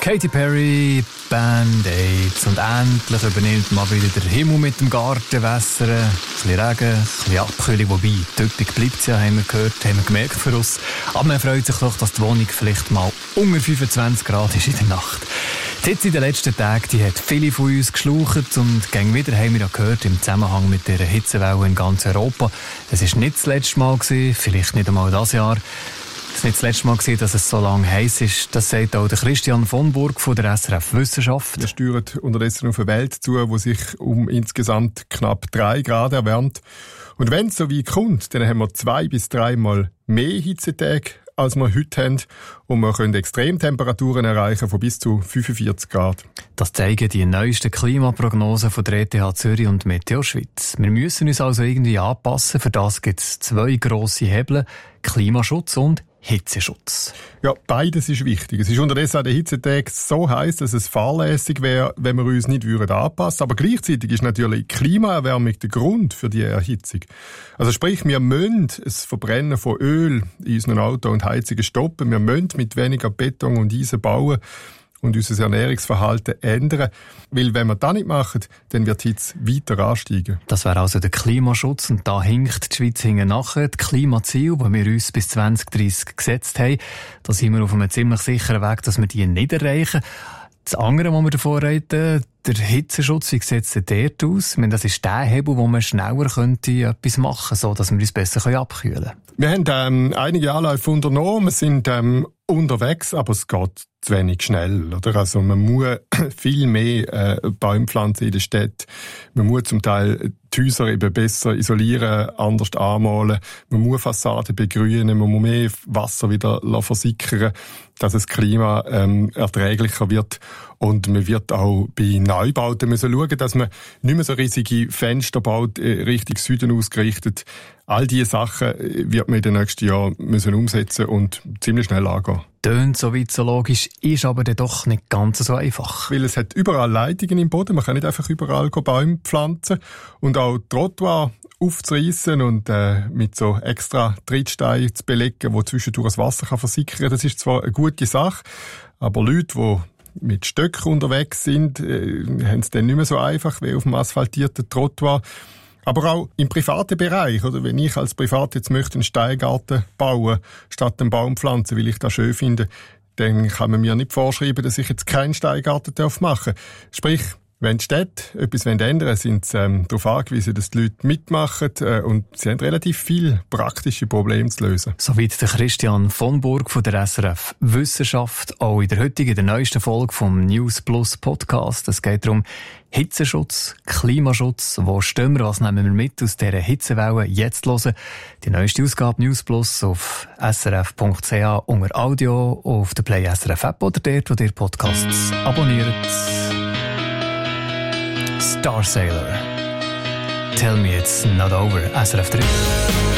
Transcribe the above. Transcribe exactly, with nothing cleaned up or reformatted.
Katy Perry, Band-Aids und endlich übernimmt mal wieder der Himmel mit dem Gartenwässern. Ein bisschen Regen, ein bisschen Abkühlung, wobei typisch bleibt es ja, haben wir gehört, haben wir gemerkt für uns. Aber man freut sich doch, dass die Wohnung vielleicht mal unter fünfundzwanzig Grad ist in der Nacht. Die Hitze in den letzten Tagen, die hat viele von uns geschlaucht und gegen wieder haben wir ja gehört im Zusammenhang mit dieser Hitzewelle in ganz Europa. Es war nicht das letzte Mal gewesen, vielleicht nicht einmal das Jahr. Es war nicht das letzte Mal gewesen, dass es so lange heiß ist. Das sagt auch der Christian von Burg von der S R F Wissenschaft. Er steuert unterdessen auf eine Welt zu, die sich um insgesamt knapp drei Grad erwärmt. Und wenn es so weit kommt, dann haben wir zwei bis dreimal mehr Hitzetage, als wir heute haben. Und wir können Extremtemperaturen erreichen von bis zu fünfundvierzig Grad. Das zeigen die neuesten Klimaprognosen von der E T H Zürich und Meteo Schweiz. Wir müssen uns also irgendwie anpassen. Für das gibt es zwei grosse Hebel: Klimaschutz und Hitzeschutz. Ja, beides ist wichtig. Es ist unterdessen an den Hitzetagen so heiß, dass es fahrlässig wäre, wenn wir uns nicht würden anpassen. Aber gleichzeitig ist natürlich Klimaerwärmung der Grund für die Erhitzung. Also sprich, wir müssen das Verbrennen von Öl in unseren Autos und Heizungen stoppen. Wir müssen mit weniger Beton und Eisen bauen und unser Ernährungsverhalten ändern. Weil wenn wir das nicht machen, dann wird die Hitze weiter ansteigen. Das wäre also der Klimaschutz und da hinkt die Schweiz hinten nachher. Die Klimaziele, die wir uns bis zwanzig dreissig gesetzt haben, da sind wir auf einem ziemlich sicheren Weg, dass wir die nicht erreichen. Das andere, was wir davor reden, der Hitzeschutz, wie sieht es denn dort aus? Ich meine, das ist der Hebel, wo man schneller könnte etwas machen könnte, so dass wir uns besser abkühlen können. Wir haben ähm, einige Anläufe unternommen, wir sind ähm, unterwegs, aber es geht zu wenig schnell. Oder? Also man muss viel mehr äh, Bäume pflanzen in der Stadt. Man muss zum Teil die Häuser eben besser isolieren, anders anmalen. Man muss Fassaden begrünen, man muss mehr Wasser wieder versickern, dass das Klima ähm, erträglicher wird. Und man wird auch bei Neubauten müssen schauen, dass man nicht mehr so riesige Fenster baut, äh, Richtung Süden ausgerichtet. All diese Sachen wird man in den nächsten Jahren müssen umsetzen und ziemlich schnell angehen. Tönt so weit so logisch, ist aber dann doch nicht ganz so einfach. Weil es hat überall Leitungen im Boden, man kann nicht einfach überall Bäume pflanzen und auch Trottoir aufzureissen und äh, mit so extra Trittsteinen zu belegen, wo zwischendurch das Wasser kann versickern kann. Das ist zwar eine gute Sache, aber Leute, die mit Stöcken unterwegs sind, äh, haben es dann nicht mehr so einfach wie auf dem asphaltierten Trottoir. Aber auch im privaten Bereich, oder? Wenn ich als Privat jetzt möchte einen Steingarten bauen, statt einen Baum pflanzen, weil ich das schön finde, dann kann man mir nicht vorschreiben, dass ich jetzt keinen Steingarten machen darf. Sprich, wenn die Städte etwas ändern wollen, sind sie ähm, darauf angewiesen, dass die Leute mitmachen äh, und sie haben relativ viele praktische Probleme zu lösen. Soweit der Christian von Burg von der S R F Wissenschaft, auch in der heutigen, der neuesten Folge vom News Plus Podcast. Es geht darum, Hitzeschutz, Klimaschutz, wo stehen wir, was nehmen wir mit aus dieser Hitzewelle jetzt hören. Die neueste Ausgabe News Plus auf s r f punkt c h unter Audio, auf der Play S R F App oder dort, wo ihr Podcasts abonniert. Star Sailor. Tell me it's not over. S R F drei.